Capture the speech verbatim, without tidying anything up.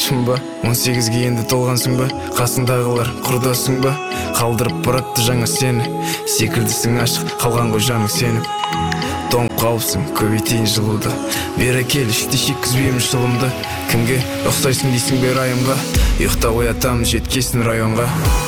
жаспын ба, он сегізге енді толғансың ба, қасыңдағылар құрдасың ба, қалдырып баратты жаңа сені, секілдісің ашық қалған ғой жаның сеніп. Тоңып қалыпсың көбейтейін жылуды, бері кел ішті шеккізбеймін шылымды. Кімге ұқсайсың дейсің бер райымға, ұйықта оятамын жеткесін районға.